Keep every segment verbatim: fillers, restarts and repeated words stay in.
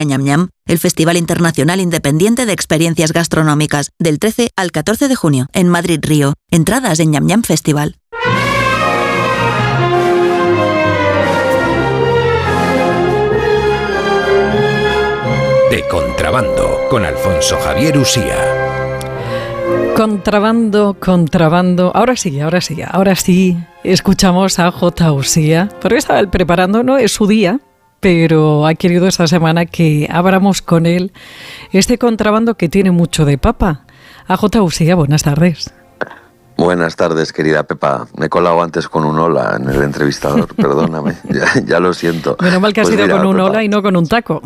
Ñam Ñam, el Festival Internacional Independiente de Experiencias Gastronómicas, del trece al catorce de junio, en Madrid Río. Entradas en Ñam Ñam Festival. De Contrabando, con Alfonso Javier Usía. Contrabando, contrabando. Ahora sí, ahora sí, ahora sí. Escuchamos a J. Usía, porque estaba él preparando, ¿no? Es su día, pero ha querido esta semana que abramos con él este contrabando que tiene mucho de papa. A J. Usía, buenas tardes. Buenas tardes, querida Pepa. Me he colado antes con un hola en el entrevistador, perdóname, ya, ya lo siento. Menos mal que has Pues ido mira, con un Pepa, hola y no con un taco.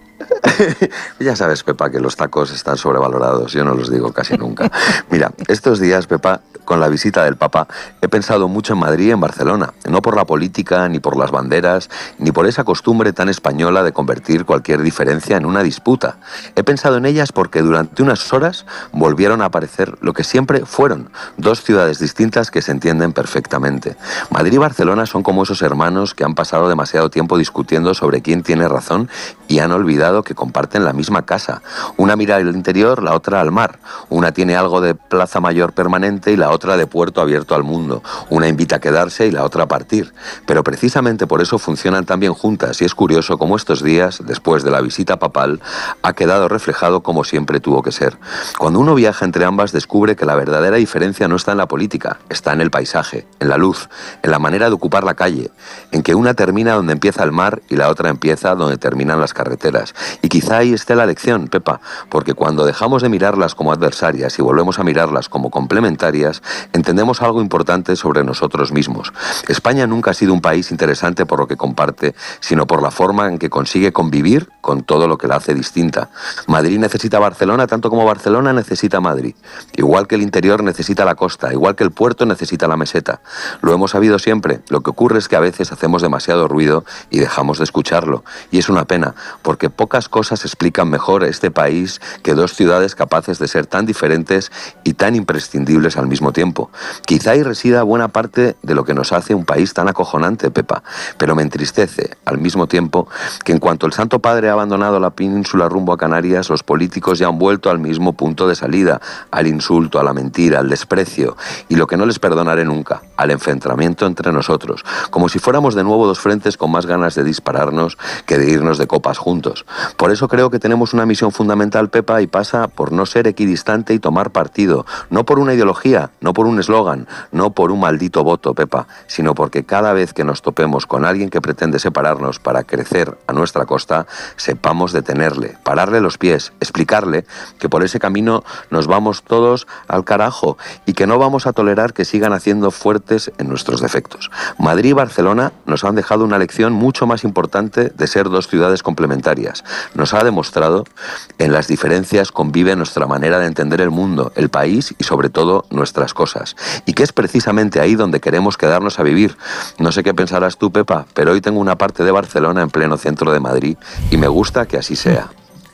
Ya sabes, Pepa, que los tacos están sobrevalorados, yo no los digo casi nunca. Mira, estos días, Pepa, con la visita del Papa, he pensado mucho en Madrid y en Barcelona, no por la política, ni por las banderas, ni por esa costumbre tan española de convertir cualquier diferencia en una disputa. He pensado en ellas porque durante unas horas volvieron a aparecer lo que siempre fueron, dos ciudades distintas que se entienden perfectamente. Madrid y Barcelona son como esos hermanos que han pasado demasiado tiempo discutiendo sobre quién tiene razón y han olvidado que comparten la misma casa. Una mira al interior, la otra al mar. Una tiene algo de plaza mayor permanente y la otra de puerto abierto al mundo. Una invita a quedarse y la otra a partir. Pero precisamente por eso funcionan tan bien juntas y es curioso cómo estos días, después de la visita papal, ha quedado reflejado como siempre tuvo que ser. Cuando uno viaja entre ambas descubre que la verdadera diferencia no está en la política, está en el paisaje, en la luz, en la manera de ocupar la calle, en que una termina donde empieza el mar y la otra empieza donde terminan las carreteras. Y quizá ahí esté la lección, Pepa, porque cuando dejamos de mirarlas como adversarias y volvemos a mirarlas como complementarias, entendemos algo importante sobre nosotros mismos. España nunca ha sido un país interesante por lo que comparte, sino por la forma en que consigue convivir con todo lo que la hace distinta. Madrid necesita Barcelona tanto como Barcelona necesita Madrid. Igual que el interior necesita la costa, igual que el puerto necesita la meseta. Lo hemos sabido siempre. Lo que ocurre es que a veces hacemos demasiado ruido y dejamos de escucharlo. Y es una pena, porque pocas cosas explican mejor este país que dos ciudades capaces de ser tan diferentes y tan imprescindibles al mismo tiempo. Quizá ahí resida buena parte de lo que nos hace un país tan acojonante, Pepa, pero me entristece al mismo tiempo que en cuanto el Santo Padre ha abandonado la península rumbo a Canarias, los políticos ya han vuelto al mismo punto de salida, al insulto, a la mentira, al desprecio y lo que no les perdonaré nunca, al enfrentamiento entre nosotros, como si fuéramos de nuevo dos frentes con más ganas de dispararnos que de irnos de copas juntos. Por eso creo que tenemos una misión fundamental, Pepa, y pasa por no ser equidistante y tomar partido, no por una ideología, no por un eslogan, no por un maldito voto, Pepa, sino porque cada vez que nos topemos con alguien que pretende separarnos para crecer a nuestra costa, sepamos detenerle, pararle los pies, explicarle que por ese camino nos vamos todos al carajo y que no vamos a tolerar que sigan haciendo fuertes en nuestros defectos. Madrid y Barcelona nos han dejado una lección mucho más importante de ser dos ciudades complementarias. Nos ha demostrado en las diferencias convive nuestra manera de entender el mundo, el país y sobre todo nuestras cosas. Y que es precisamente ahí donde queremos quedarnos a vivir. No sé qué pensarás tú, Pepa, pero hoy tengo una parte de Barcelona en pleno centro de Madrid y me gusta que así sea.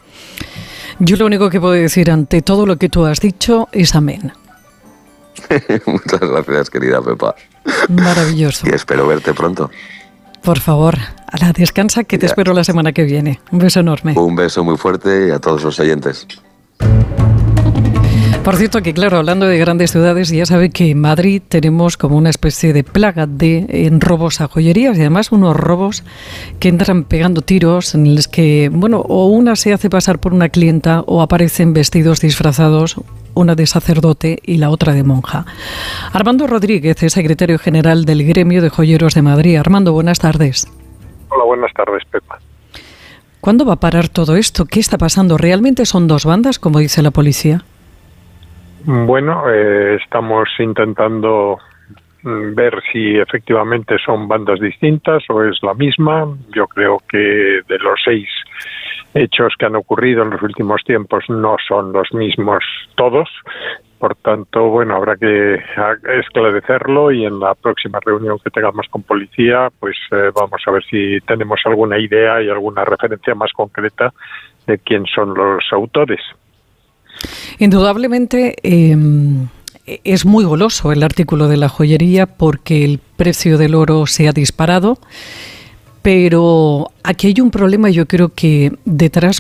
Yo lo único que puedo decir ante todo lo que tú has dicho es amén. Muchas gracias, querida Pepa. Maravilloso. Y espero verte pronto. Por favor, a la descansa que te Ya. espero la semana que viene. Un beso enorme. Un beso muy fuerte y a todos los oyentes. Por cierto que, claro, hablando de grandes ciudades, ya sabe que en Madrid tenemos como una especie de plaga de en robos a joyerías y además unos robos que entran pegando tiros en los que, bueno, o una se hace pasar por una clienta o aparecen vestidos disfrazados, una de sacerdote y la otra de monja. Armando Rodríguez es secretario general del Gremio de Joyeros de Madrid. Armando, buenas tardes. Hola, buenas tardes, Pepa. ¿Cuándo va a parar todo esto? ¿Qué está pasando? ¿Realmente son dos bandas, como dice la policía? Bueno, eh, estamos intentando mm, ver si efectivamente son bandas distintas o es la misma. Yo creo que de los seis hechos que han ocurrido en los últimos tiempos no son los mismos todos. Por tanto, bueno, habrá que esclarecerlo y en la próxima reunión que tengamos con policía, pues eh, vamos a ver si tenemos alguna idea y alguna referencia más concreta de quién son los autores. Indudablemente eh, es muy goloso el artículo de la joyería porque el precio del oro se ha disparado, Pero aquí hay un problema, yo creo que detrás